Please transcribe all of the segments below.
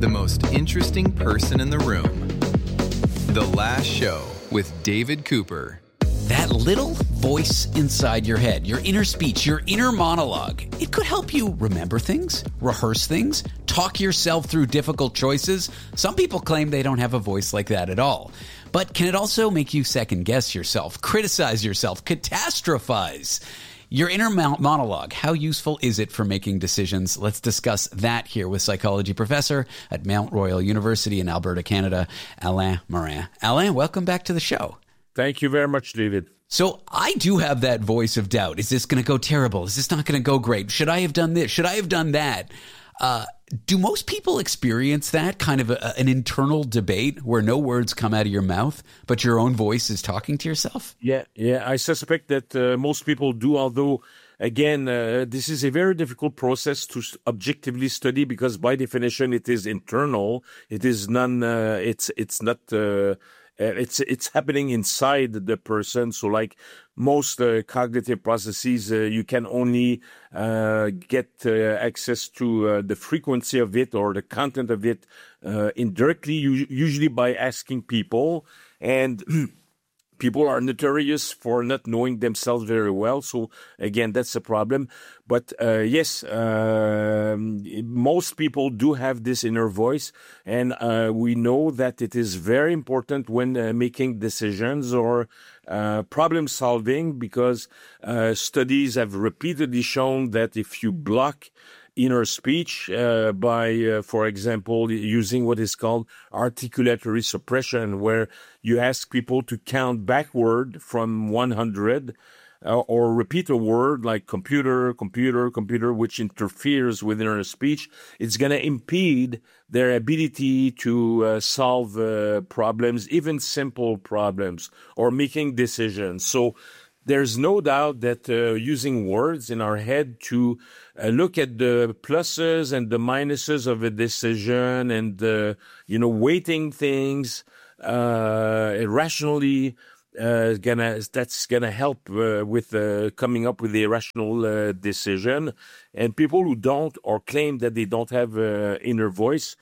the most interesting person in the room. The Last Show with David Cooper. That little voice inside your head, your inner speech, your inner monologue, it could help you remember things, rehearse things, talk yourself through difficult choices. Some people claim they don't have a voice like that at all. But can it also make you second guess yourself, criticize yourself, catastrophize? Your inner monologue, how useful is it for making decisions? Let's discuss that here with psychology professor at Mount Royal University in Alberta, Canada, Alain Morin. Alain, welcome back to the show. Thank you very much, David. So I do have that voice of doubt. Is this going to go terrible? Is this not going to go great? Should I have done this? Should I have done that? Do most people experience that kind of an internal debate where no words come out of your mouth, but your own voice is talking to yourself? Yeah. I suspect that most people do, although, again, this is a very difficult process to objectively study because by definition it is internal. It is it's not... It's happening inside the person. So like most cognitive processes, you can only get access to the frequency of it or the content of it indirectly, usually by asking people. And people are notorious for not knowing themselves very well. So again, that's a problem. But yes, most people do have this inner voice. And we know that it is very important when making decisions or problem solving, because studies have repeatedly shown that if you block inner speech by, for example, using what is called articulatory suppression, where you ask people to count backward from 100 or repeat a word like computer, which interferes with inner speech. It's going to impede their ability to solve problems, even simple problems, or making decisions. So there's no doubt that using words in our head to look at the pluses and the minuses of a decision and, weighting things irrationally, that's gonna help with coming up with a rational decision. And people who don't or claim that they don't have inner voice,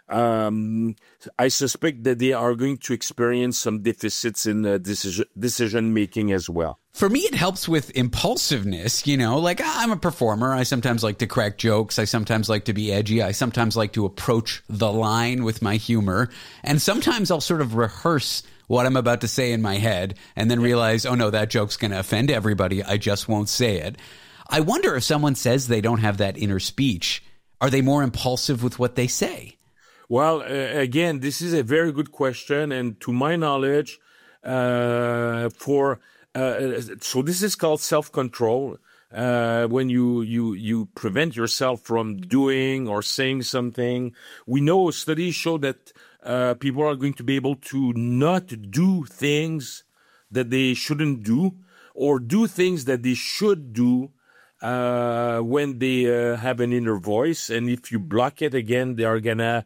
I suspect that they are going to experience some deficits in decision making as well. For me, it helps with impulsiveness, like I'm a performer. I sometimes like to crack jokes. I sometimes like to be edgy. I sometimes like to approach the line with my humor. And sometimes I'll sort of rehearse what I'm about to say in my head and then realize, oh no, that joke's going to offend everybody. I just won't say it. I wonder if someone says they don't have that inner speech, are they more impulsive with what they say? Well, again, this is a very good question. And to my knowledge, so this is called self-control. When you prevent yourself from doing or saying something. We know studies show that people are going to be able to not do things that they shouldn't do or do things that they should do when they have an inner voice. And if you block it again, they are gonna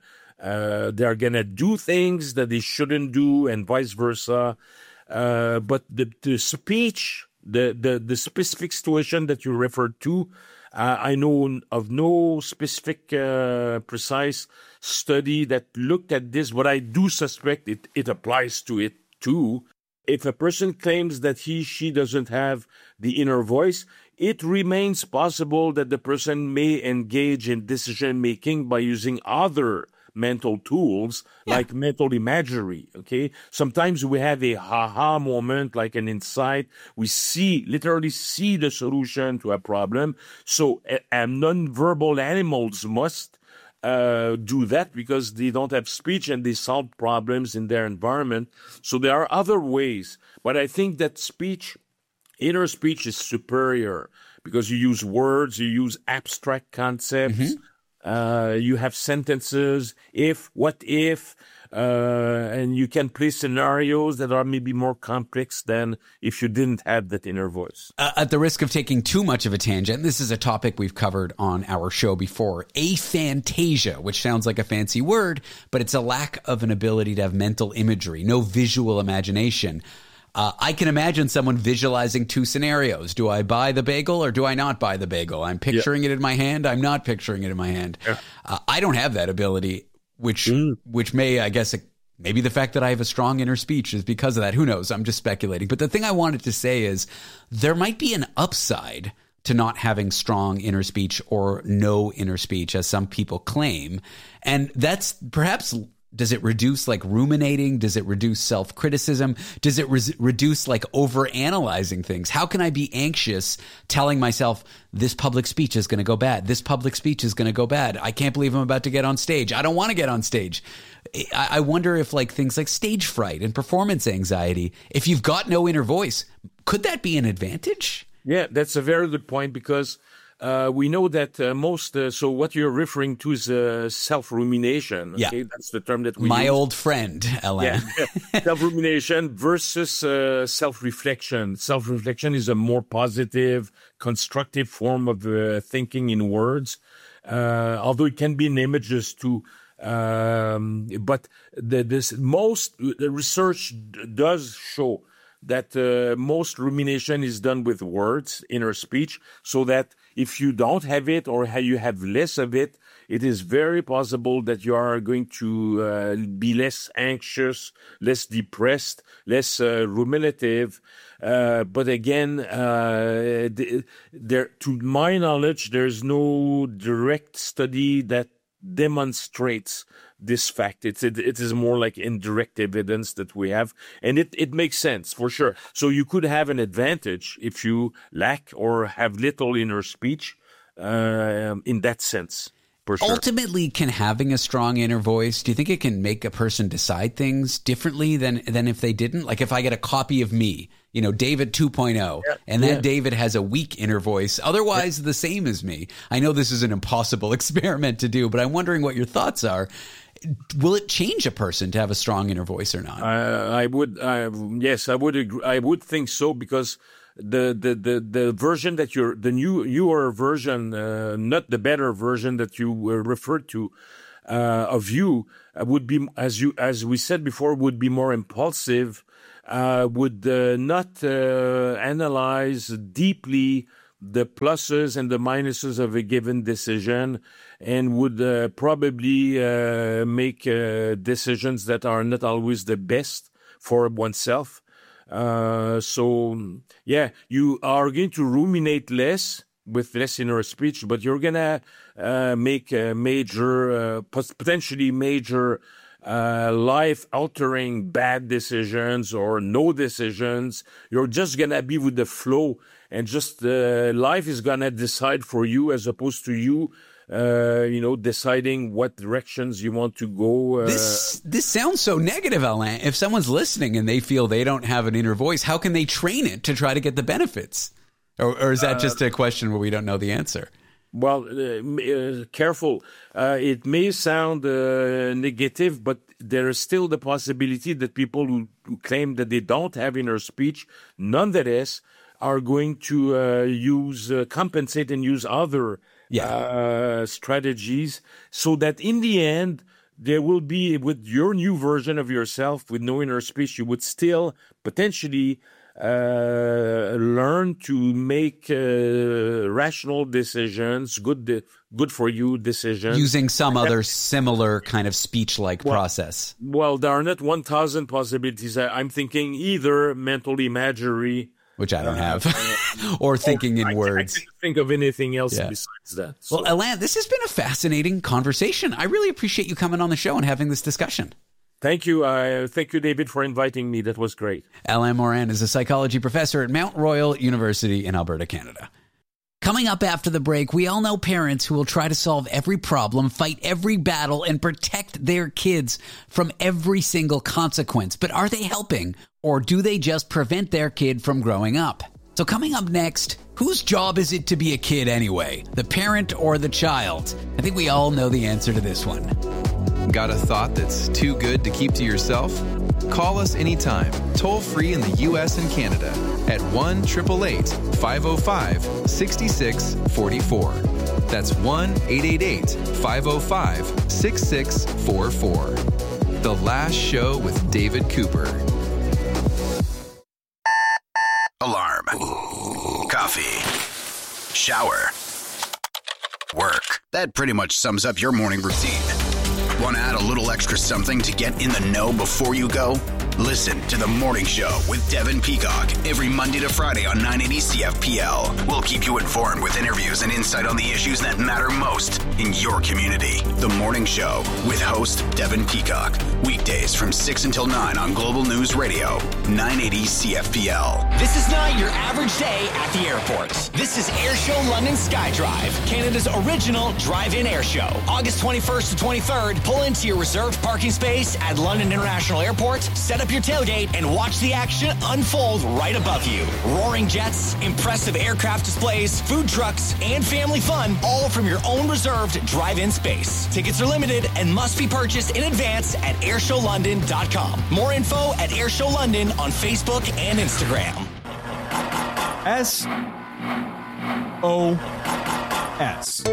do things that they shouldn't do, and vice versa. But the speech, the specific situation that you referred to, I know of no specific precise study that looked at this, but I do suspect it applies to it too. If a person claims that she doesn't have the inner voice, it remains possible that the person may engage in decision making by using other mental tools like mental imagery. Okay, sometimes we have a ha moment, like an insight. We literally see the solution to a problem. So non-verbal animals must do that because they don't have speech and they solve problems in their environment. So there are other ways, but I think that inner speech is superior because you use words, you use abstract concepts. Mm-hmm. You have sentences, what if, and you can play scenarios that are maybe more complex than if you didn't have that inner voice. At the risk of taking too much of a tangent, this is a topic we've covered on our show before, aphantasia, which sounds like a fancy word, but it's a lack of an ability to have mental imagery, no visual imagination. I can imagine someone visualizing two scenarios. Do I buy the bagel or do I not buy the bagel? I'm picturing it in my hand. I'm not picturing it in my hand. I don't have that ability. which may, I guess, maybe the fact that I have a strong inner speech is because of that. Who knows? I'm just speculating. But the thing I wanted to say is there might be an upside to not having strong inner speech or no inner speech, as some people claim. And that's perhaps, does it reduce like ruminating? Does it reduce self-criticism? Does it reduce like over-analyzing things? How can I be anxious telling myself this public speech is going to go bad? This public speech is going to go bad. I can't believe I'm about to get on stage. I don't want to get on stage. I wonder if like things like stage fright and performance anxiety, if you've got no inner voice, could that be an advantage? Yeah, that's a very good point, because we know that so what you're referring to is self-rumination. Okay? Yeah. That's the term that we My use. old friend, Alain. Yeah. Self-rumination versus self-reflection. Self-reflection is a more positive, constructive form of thinking in words, although it can be in images too. But the research does show that most rumination is done with words, inner speech, so that if you don't have it or you have less of it, it is very possible that you are going to be less anxious, less depressed, less ruminative. But again, to my knowledge, there's no direct study that demonstrates this fact. It is more like indirect evidence that we have, and it makes sense for sure. So you could have an advantage if you lack or have little inner speech in that sense. For sure. Ultimately, can having a strong inner voice, do you think it can make a person decide things differently than if they didn't? Like if I get a copy of me, David 2.0, and that David has a weak inner voice, otherwise the same as me. I know this is an impossible experiment to do, but I'm wondering what your thoughts are. Will it change a person to have a strong inner voice or not? I would agree. I would think so, because the version that the newer version, not the better version that you referred to, of you would be, as we said before, would be more impulsive, would not analyze deeply the pluses and the minuses of a given decision, and would probably make decisions that are not always the best for oneself. You are going to ruminate less with less inner speech, but you're going to make potentially major life-altering bad decisions or no decisions. You're just going to be with the flow, and just life is going to decide for you, as opposed to you deciding what directions you want to go. This sounds so negative, Alain. If someone's listening and they feel they don't have an inner voice, how can they train it to try to get the benefits? Or is that just a question where we don't know the answer? Well, careful. It may sound negative, but there is still the possibility that people who claim that they don't have inner speech, nonetheless, are going to compensate and use other strategies, so that in the end, there will be, with your new version of yourself, with no inner speech, you would still potentially learn to make rational decisions, good for you decisions. Using some other similar kind of speech-like process. Well, there are not 1,000 possibilities. I'm thinking either mental imagery, which I don't have, or thinking in words. I can't think of anything else besides that. So. Well, Alain, this has been a fascinating conversation. I really appreciate you coming on the show and having this discussion. Thank you. Thank you, David, for inviting me. That was great. Alain Morin is a psychology professor at Mount Royal University in Alberta, Canada. Coming up after the break, we all know parents who will try to solve every problem, fight every battle, and protect their kids from every single consequence. But are they helping, or do they just prevent their kid from growing up? So coming up next, whose job is it to be a kid anyway? The parent or the child? I think we all know the answer to this one. Got a thought that's too good to keep to yourself? Call us anytime, toll free in the U.S. and Canada at 1-888-505-6644. That's 1-888-505-6644. The Last Show with David Cooper. Alarm. Coffee. Shower. Work. That pretty much sums up your morning routine. Want to add a little extra something to get in the know before you go? Listen to The Morning Show with Devin Peacock every Monday to Friday on 980 CFPL. We'll keep you informed with interviews and insight on the issues that matter most in your community. The Morning Show with host Devin Peacock. Weekdays from 6 until 9 on Global News Radio, 980 CFPL. This is not your average day at the airport. This is Airshow London Skydrive, Canada's original drive-in air show. August 21st to 23rd, pull into your reserved parking space at London International Airport, set up your tailgate, and watch the action unfold right above you. Roaring jets, impressive aircraft displays, food trucks, and family fun, all from your own reserved drive-in space. Tickets are limited and must be purchased in advance at airshowlondon.com. More info at Airshow London on Facebook and Instagram. SOS.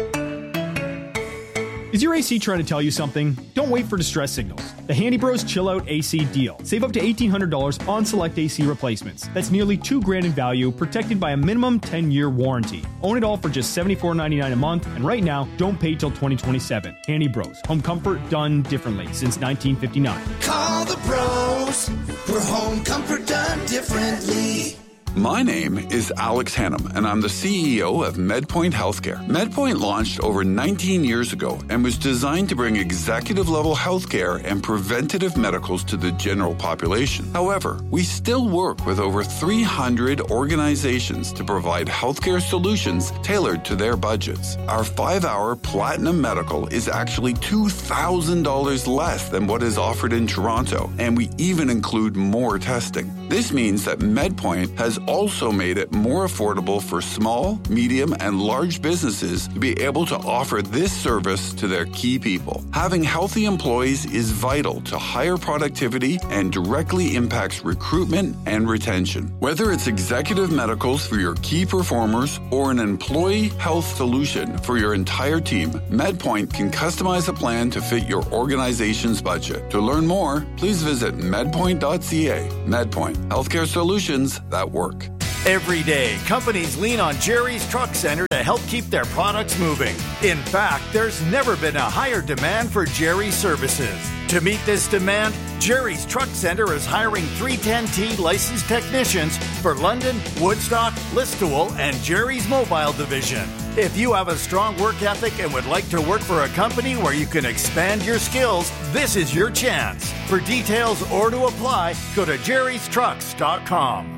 Is your AC trying to tell you something? Don't wait for distress signals. The Handy Bros Chill Out AC deal. Save up to $1,800 on select AC replacements. That's nearly $2,000 in value, protected by a minimum 10-year warranty. Own it all for just $74.99 a month, and right now, don't pay till 2027. Handy Bros. Home comfort done differently since 1959. Call the bros for home comfort done differently. My name is Alex Hannum, and I'm the CEO of MedPoint Healthcare. MedPoint launched over 19 years ago and was designed to bring executive-level healthcare and preventative medicals to the general population. However, we still work with over 300 organizations to provide healthcare solutions tailored to their budgets. Our 5-hour Platinum Medical is actually $2,000 less than what is offered in Toronto, and we even include more testing. This means that MedPoint has also made it more affordable for small, medium, and large businesses to be able to offer this service to their key people. Having healthy employees is vital to higher productivity and directly impacts recruitment and retention. Whether it's executive medicals for your key performers or an employee health solution for your entire team, MedPoint can customize a plan to fit your organization's budget. To learn more, please visit medpoint.ca. MedPoint, healthcare solutions that work. Every day, companies lean on Jerry's Truck Center to help keep their products moving. In fact, there's never been a higher demand for Jerry's services. To meet this demand, Jerry's Truck Center is hiring 310T licensed technicians for London, Woodstock, Listowel, and Jerry's Mobile Division. If you have a strong work ethic and would like to work for a company where you can expand your skills, this is your chance. For details or to apply, go to jerrystrucks.com.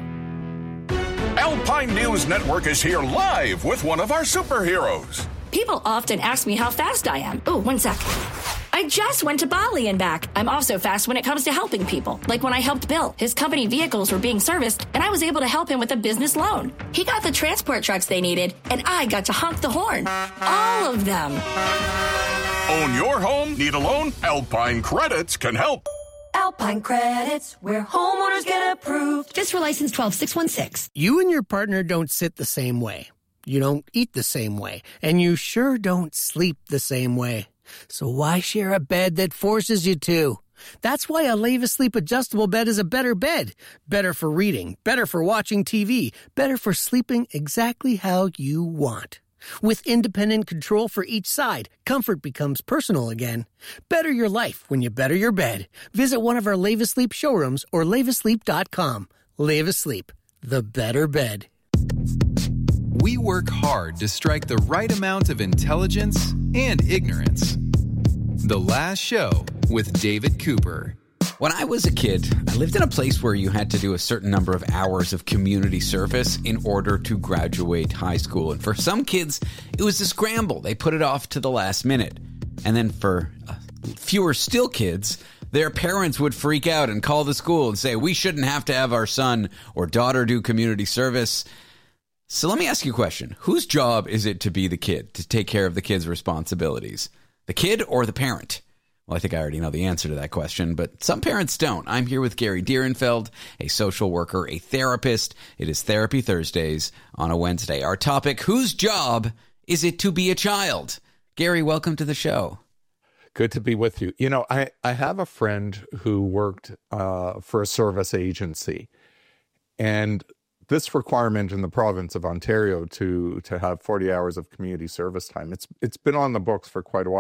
Alpine News Network is here live with one of our superheroes. People often ask me how fast I am. Oh, one sec. I just went to Bali and back. I'm also fast when it comes to helping people. Like when I helped Bill. His company vehicles were being serviced, and I was able to help him with a business loan. He got the transport trucks they needed, and I got to honk the horn. All of them. Own your home? Need a loan? Alpine Credits can help. Alpine Credits, where homeowners get approved. Just for license 12616. You and your partner don't sit the same way. You don't eat the same way. And you sure don't sleep the same way. So why share a bed that forces you to? That's why a Leva Sleep adjustable bed is a better bed. Better for reading, better for watching TV, better for sleeping exactly how you want. With independent control for each side, comfort becomes personal again. Better your life when you better your bed. Visit one of our Leva Sleep showrooms or levasleep.com. Leva Sleep, the better bed. We work hard to strike the right amount of intelligence and ignorance. The Last Show with David Cooper. When I was a kid, I lived in a place where you had to do a certain number of hours of community service in order to graduate high school. And for some kids, it was a scramble. They put it off to the last minute. And then for fewer still kids, their parents would freak out and call the school and say, we shouldn't have to have our son or daughter do community service. So let me ask you a question. Whose job is it to be the kid, to take care of the kid's responsibilities? The kid or the parent? Well, I think I already know the answer to that question, but some parents don't. I'm here with Gary Dierenfeld, a social worker, a therapist. It is Therapy Thursdays on a Wednesday. Our topic, whose job is it to be a child? Gary, welcome to the show. Good to be with you. You know, I have a friend who worked for a service agency, and this requirement in the province of Ontario to have 40 hours of community service time, it's been on the books for quite a while.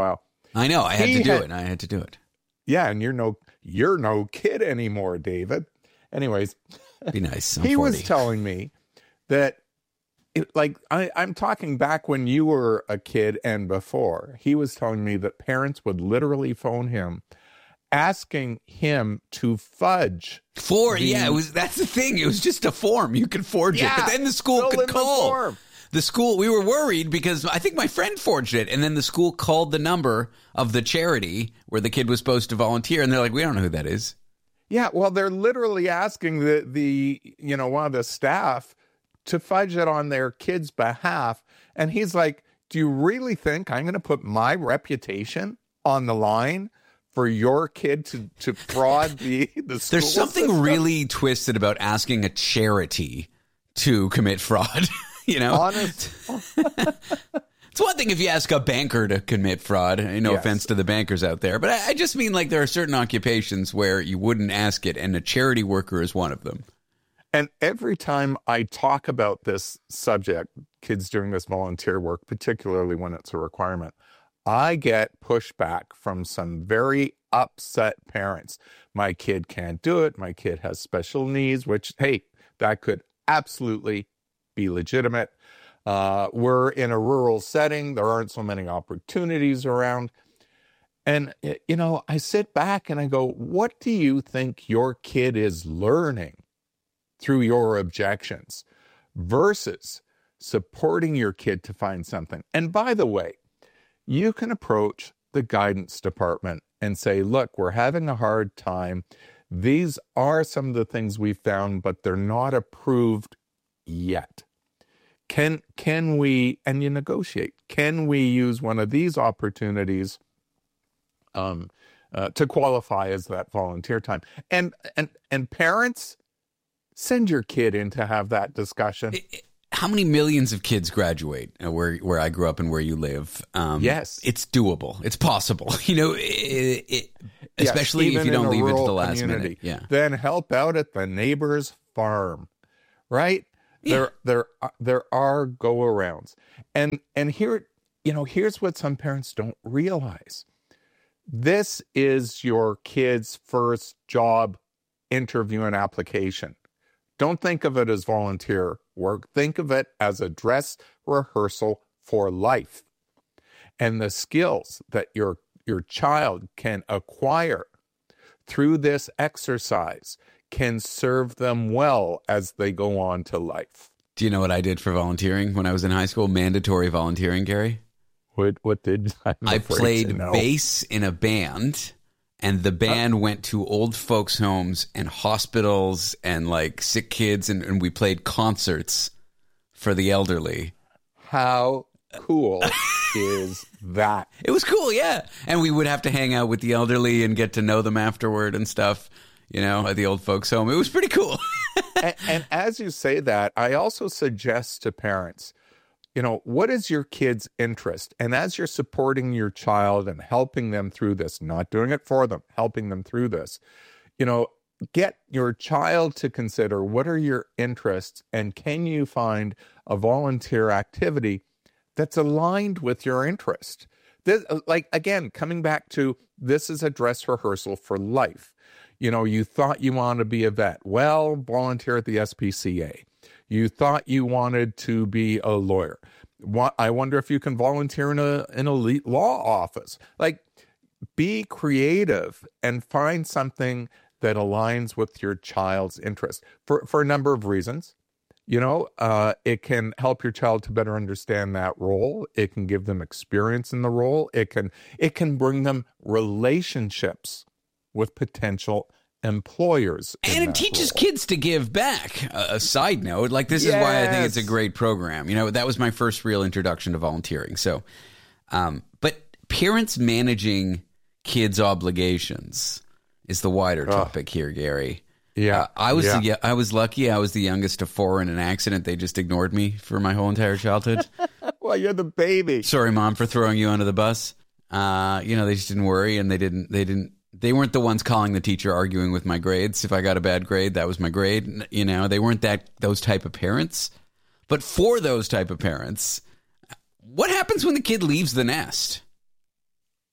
I know. I had to do it. Yeah, and you're no kid anymore, David. Anyways, be nice. He was telling me that, I'm talking back when you were a kid and before. He was telling me that parents would literally phone him, asking him to fudge. That's the thing. It was just a form. You could forge it, but then the school could call. The school, we were worried because I think my friend forged it, and then the school called the number of the charity where the kid was supposed to volunteer, and they're like, we don't know who that is. Yeah, well, they're literally asking the one of the staff to fudge it on their kid's behalf, and he's like, do you really think I'm going to put my reputation on the line for your kid to fraud the school There's something system? really twisted about asking a charity to commit fraud. Honest. It's one thing if you ask a banker to commit fraud. No offense to the bankers out there. But I just mean there are certain occupations where you wouldn't ask it, and a charity worker is one of them. And every time I talk about this subject, kids doing this volunteer work, particularly when it's a requirement, I get pushback from some very upset parents. My kid can't do it. My kid has special needs, which, hey, that could absolutely be legitimate. We're in a rural setting. There aren't so many opportunities around. And, I sit back and I go, what do you think your kid is learning through your objections versus supporting your kid to find something? And by the way, you can approach the guidance department and say, look, we're having a hard time. These are some of the things we found, but they're not approved yet. Can we, and you negotiate, can we use one of these opportunities to qualify as that volunteer time? And parents, send your kid in to have that discussion. How many millions of kids graduate where I grew up and where you live? Yes. It's doable. It's possible. Especially if you don't leave it to the last community. minute. Yeah. Then help out at the neighbor's farm, right? Yeah. There are go-arounds. And here, here's what some parents don't realize. This is your kid's first job interview and application. Don't think of it as volunteer work. Think of it as a dress rehearsal for life. And the skills that your child can acquire through this exercise can serve them well as they go on to life. Do you know what I did for volunteering when I was in high school? Mandatory volunteering, Gary. What did I played bass in a band, and the band went to old folks' homes and hospitals and sick kids, and we played concerts for the elderly. How cool is that? It was cool, yeah. And we would have to hang out with the elderly and get to know them afterward and stuff, at the old folks' home. It was pretty cool. and as you say that, I also suggest to parents, what is your kid's interest? And as you're supporting your child and helping them through this, not doing it for them, helping them through this, get your child to consider what are your interests and can you find a volunteer activity that's aligned with your interest? This, again, coming back to this is a dress rehearsal for life. You thought you wanted to be a vet. Well, volunteer at the SPCA. You thought you wanted to be a lawyer. I wonder if you can volunteer in an elite law office. Be creative and find something that aligns with your child's interest for a number of reasons. It can help your child to better understand that role. It can give them experience in the role. It can bring them relationships with potential employers. And it teaches kids to give back. A side note, this is why I think it's a great program. That was my first real introduction to volunteering. So, but parents managing kids' obligations is the wider topic here, Gary. Yeah. I was lucky. I was the youngest of four in an accident. They just ignored me for my whole entire childhood. Well, you're the baby. Sorry, Mom, for throwing you under the bus. They just didn't worry, and they weren't the ones calling the teacher, arguing with my grades. If I got a bad grade, that was my grade. They weren't those type of parents. But for those type of parents, what happens when the kid leaves the nest?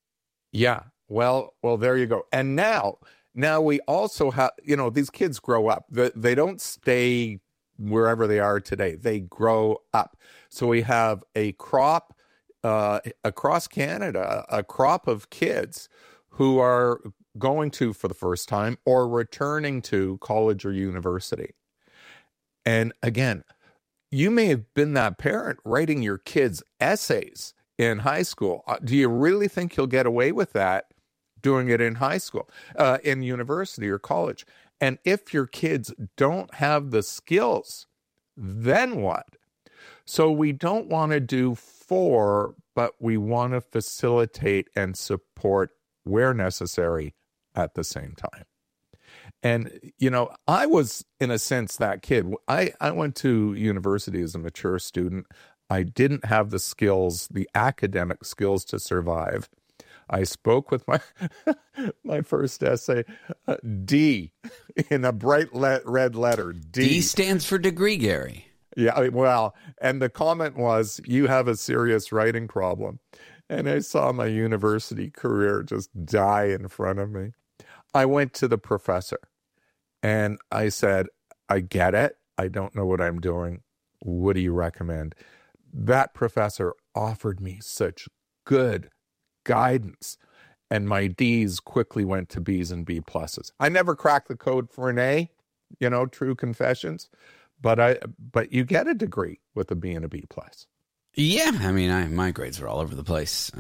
Yeah. Well, there you go. And now we also have, these kids grow up. They don't stay wherever they are today. They grow up. So we have a crop across Canada, a crop of kids who are going to, for the first time, or returning to college or university. And again, you may have been that parent writing your kids' essays in high school. Do you really think you'll get away with that doing it in high school, in university or college? And if your kids don't have the skills, then what? So we don't want to do for, but we want to facilitate and support where necessary at the same time. And, I was, in a sense, that kid. I went to university as a mature student. I didn't have the skills, the academic skills to survive. I spoke with my first essay, D, in a bright red letter, D. D stands for degree, Gary. Yeah, well, and the comment was, you have a serious writing problem. And I saw my university career just die in front of me. I went to the professor and I said, I get it. I don't know what I'm doing. What do you recommend? That professor offered me such good guidance, and my D's quickly went to B's and B pluses. I never cracked the code for an A, true confessions, but you get a degree with a B and a B plus. Yeah, I mean, my grades were all over the place.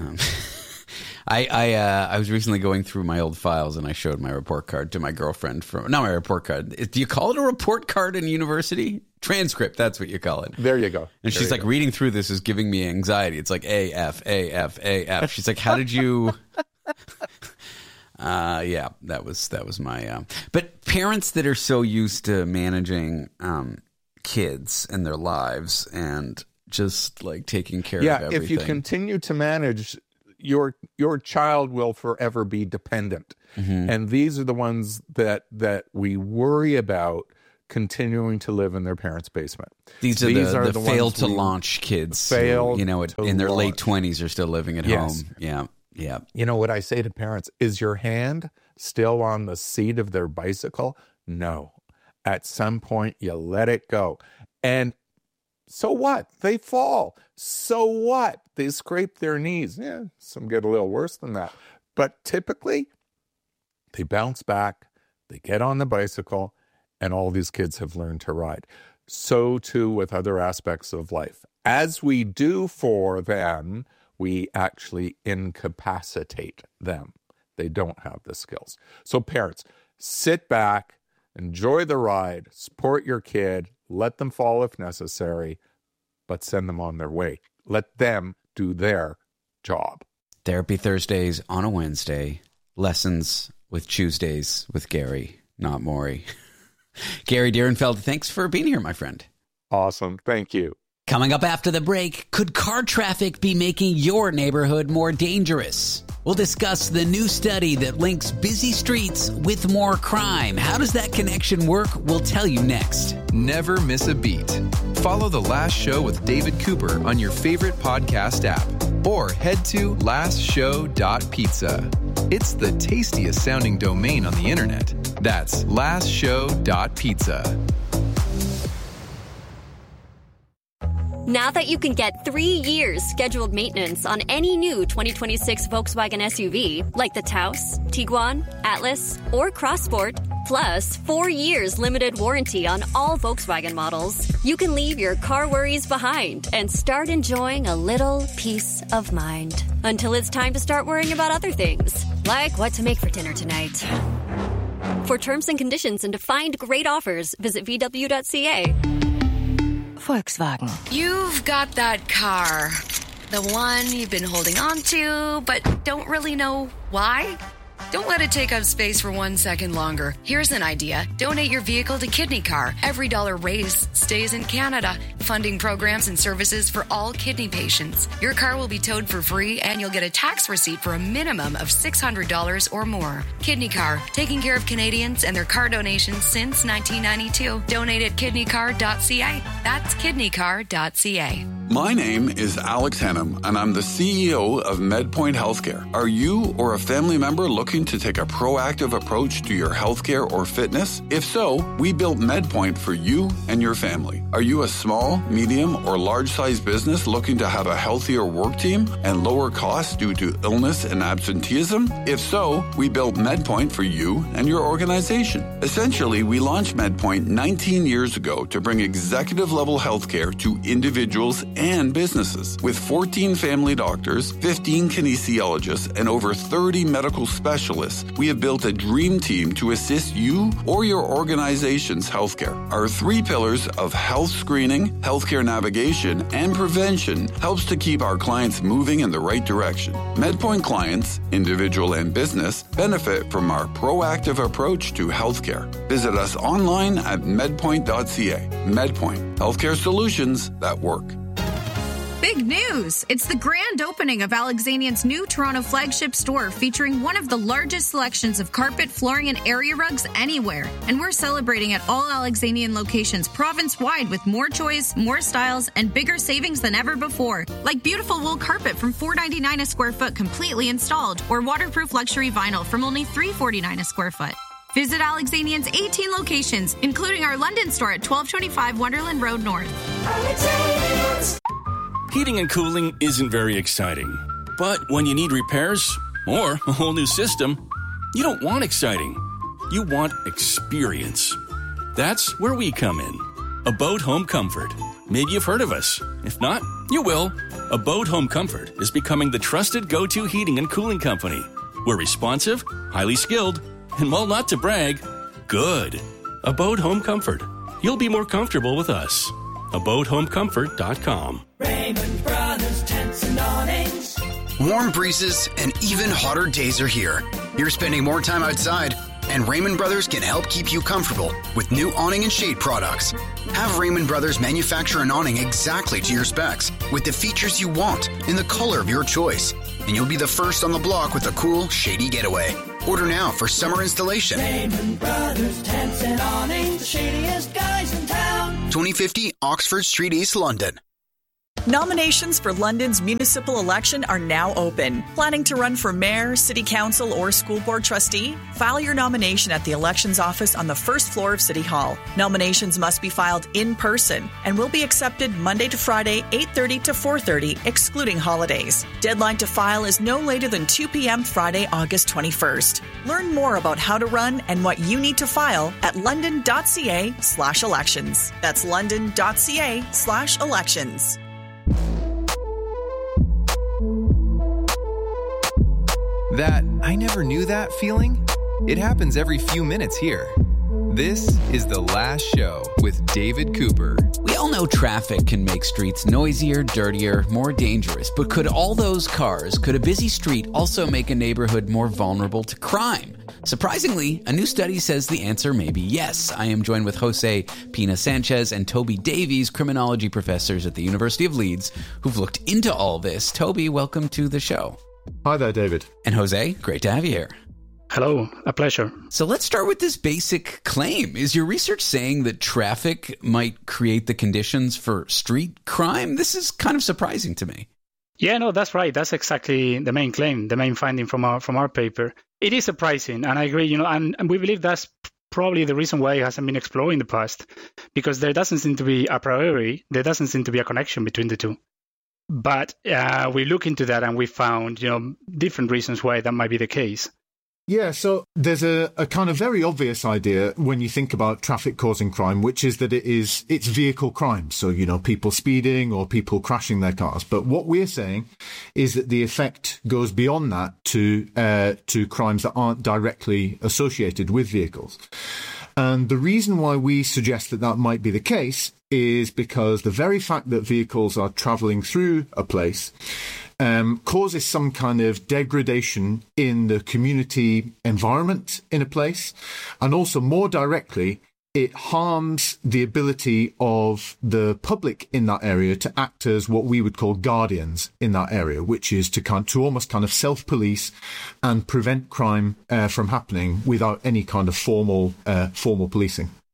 I was recently going through my old files, and I showed my report card to my girlfriend not my report card. Do you call it a report card in university? Transcript, that's what you call it. There you go. And she's like, reading through this is giving me anxiety. It's like A, F, A, F, A, F. She's like, how did you... yeah, that was my... But parents that are so used to managing kids and their lives and just like taking care of everything. Yeah, if you continue to manage, your child will forever be dependent. Mm-hmm. And these are the ones that we worry about continuing to live in their parents' basement. These are the failed to launch kids who, in their late 20s are still living at home. Yeah. You know what I say to parents? Is your hand still on the seat of their bicycle? No. At some point, you let it go. And so what? They fall. So what? They scrape their knees. Yeah, some get a little worse than that. But typically, they bounce back, they get on the bicycle, and all these kids have learned to ride. So too with other aspects of life. As we do for them, we actually incapacitate them. They don't have the skills. So parents, sit back, enjoy the ride, support your kid, let them fall if necessary, but send them on their way. Let them do their job. Therapy Thursdays on a Wednesday. Lessons with Tuesdays with Gary, not Maury. Gary Dierenfeld, thanks for being here, my friend. Awesome. Thank you. Coming up after the break, could car traffic be making your neighborhood more dangerous? We'll discuss the new study that links busy streets with more crime. How does that connection work? We'll tell you next. Never miss a beat. Follow The Last Show with David Cooper on your favorite podcast app or head to lastshow.pizza. It's the tastiest sounding domain on the internet. That's lastshow.pizza. Now that you can get 3 years scheduled maintenance on any new 2026 Volkswagen SUV, like the Taos, Tiguan, Atlas, or Crossport, plus 4 years limited warranty on all Volkswagen models, you can leave your car worries behind and start enjoying a little peace of mind. Until it's time to start worrying about other things, like what to make for dinner tonight. For terms and conditions and to find great offers, visit VW.ca. Volkswagen. You've got that car. The one you've been holding on to, but don't really know why? Don't let it take up space for 1 second longer. Here's an idea. Donate your vehicle to Kidney Car. Every dollar raised stays in Canada, funding programs and services for all kidney patients. Your car will be towed for free, and you'll get a tax receipt for a minimum of $600 or more. Kidney Car, taking care of Canadians and their car donations since 1992. Donate at kidneycar.ca. That's kidneycar.ca. My name is Alex Hennum, and I'm the CEO of MedPoint Healthcare. Are you or a family member looking to take a proactive approach to your healthcare or fitness? If so, we built MedPoint for you and your family. Are you a small, medium, or large-sized business looking to have a healthier work team and lower costs due to illness and absenteeism? If so, we built MedPoint for you and your organization. Essentially, we launched MedPoint 19 years ago to bring executive-level healthcare to individuals and businesses. With 14 family doctors, 15 kinesiologists, and over 30 medical specialists, we have built a dream team to assist you or your organization's healthcare. Our 3 pillars of health screening, healthcare navigation, and prevention helps to keep our clients moving in the right direction. MedPoint clients, individual and business, benefit from our proactive approach to healthcare. Visit us online at medpoint.ca. MedPoint, healthcare solutions that work. Big news! It's the grand opening of Alexanian's new Toronto flagship store featuring one of the largest selections of carpet, flooring, and area rugs anywhere. And we're celebrating at all Alexanian locations province-wide with more choice, more styles, and bigger savings than ever before. Like beautiful wool carpet from $4.99 a square foot completely installed, or waterproof luxury vinyl from only $3.49 a square foot. Visit Alexanian's 18 locations, including our London store at 1225 Wonderland Road North. Heating and cooling isn't very exciting. But when you need repairs or a whole new system, you don't want exciting. You want experience. That's where we come in. Abode Home Comfort. Maybe you've heard of us. If not, you will. Abode Home Comfort is becoming the trusted go-to heating and cooling company. We're responsive, highly skilled, and while not to brag, good. Abode Home Comfort. You'll be more comfortable with us. AbodeHomeComfort.com. Raymond Brothers Tents and Awnings. Warm breezes and even hotter days are here. You're spending more time outside, and Raymond Brothers can help keep you comfortable with new awning and shade products. Have Raymond Brothers manufacture an awning exactly to your specs with the features you want in the color of your choice, and you'll be the first on the block with a cool, shady getaway. Order now for summer installation. Raymond Brothers Tents and Awnings, the shadiest guys in town. 2050 Oxford Street, East London. Nominations for London's municipal election are now open. Planning to run for mayor, city council, or school board trustee? File your nomination at the elections office on the first floor of City Hall. Nominations must be filed in person and will be accepted Monday to Friday, 8:30 to 4:30, excluding holidays. Deadline to file is no later than 2 p.m. Friday, August 21st. Learn more about how to run and what you need to file at london.ca/elections. That's london.ca/elections. That I never knew that feeling? It happens every few minutes here. This is The Last Show with David Cooper. We all know traffic can make streets noisier, dirtier, more dangerous. But could a busy street also make a neighborhood more vulnerable to crime? Surprisingly, a new study says the answer may be yes. I am joined with Jose Pina Sanchez and Toby Davies, criminology professors at the University of Leeds, who've looked into all this. Toby, welcome to the show. Hi there, David. And Jose, great to have you here. Hello, a pleasure. So let's start with this basic claim. Is your research saying that traffic might create the conditions for street crime? This is kind of surprising to me. Yeah, no, that's right. That's exactly the main claim, the main finding from our paper. It is surprising, and I agree, and we believe that's probably the reason why it hasn't been explored in the past, because there doesn't seem to be a connection between the two. But we look into that and we found, different reasons why that might be the case. Yeah, so there's a kind of very obvious idea when you think about traffic causing crime, which is that it's vehicle crime. So, people speeding or people crashing their cars. But what we're saying is that the effect goes beyond that to crimes that aren't directly associated with vehicles. And the reason why we suggest that might be the case is because the very fact that vehicles are travelling through a place causes some kind of degradation in the community environment in a place. And also, more directly, it harms the ability of the public in that area to act as what we would call guardians in that area, which is to almost kind of self-police and prevent crime from happening without any kind of formal policing.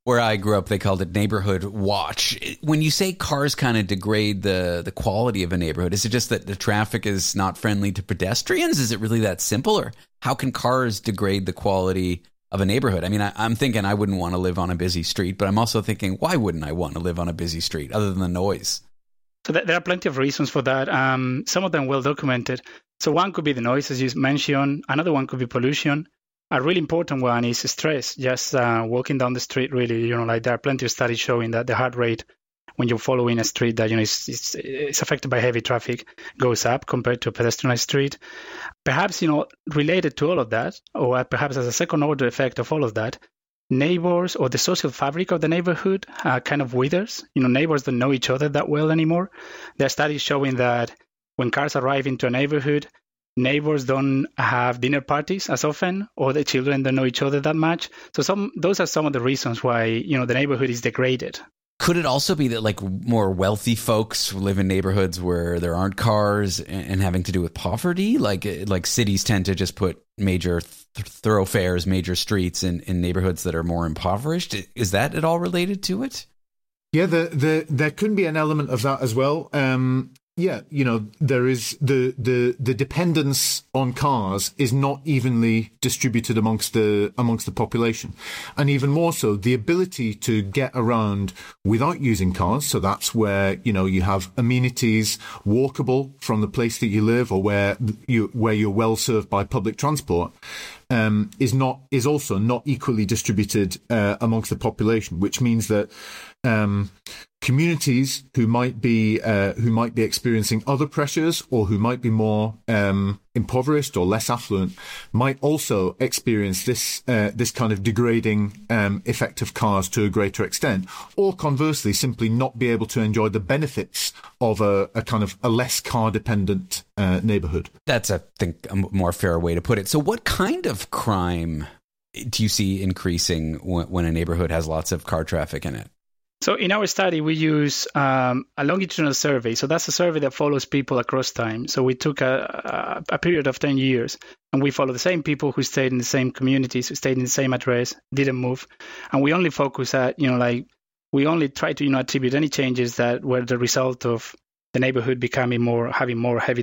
Where I grew up, they called it neighborhood watch. When you say cars kind of degrade the quality of a neighborhood, is it just that the traffic is not friendly to pedestrians? Is it really that simple? Or how can cars degrade the quality of a neighborhood? I mean, I'm thinking I wouldn't want to live on a busy street, but I'm also thinking, why wouldn't I want to live on a busy street other than the noise? So there are plenty of reasons for that. Some of them well documented. So one could be the noise, as you mentioned. Another one could be pollution. A really important one is stress. Just walking down the street, really, like there are plenty of studies showing that the heart rate when you're following a street that is affected by heavy traffic goes up compared to a pedestrian street. Perhaps related to all of that, or perhaps as a second order effect of all of that, neighbors or the social fabric of the neighborhood kind of withers. Neighbors don't know each other that well anymore. There are studies showing that when cars arrive into a neighborhood, neighbors don't have dinner parties as often, or the children don't know each other that much. So those are some of the reasons why, the neighborhood is degraded. Could it also be that like more wealthy folks live in neighborhoods where there aren't cars and having to do with poverty? Like cities tend to just put major thoroughfares, major streets in neighborhoods that are more impoverished. Is that at all related to it? Yeah, there could be an element of that as well. Yeah, there is the dependence on cars is not evenly distributed amongst the population, and even more so, the ability to get around without using cars. So that's where you have amenities walkable from the place that you live, or where you're well served by public transport. Is also not equally distributed amongst the population, which means that communities who might be experiencing other pressures, or who might be more impoverished or less affluent, might also experience this kind of degrading effect of cars to a greater extent, or conversely simply not be able to enjoy the benefits of a kind of a less car dependent neighborhood. That's, I think, a more fair way to put it. So what kind of crime do you see increasing when a neighborhood has lots of car traffic in it? So in our study, we use a longitudinal survey. So that's a survey that follows people across time. So we took a period of 10 years, and we follow the same people who stayed in the same communities, who stayed in the same address, didn't move. And we only focus at, we only try to, attribute any changes that were the result of the neighborhood having more heavy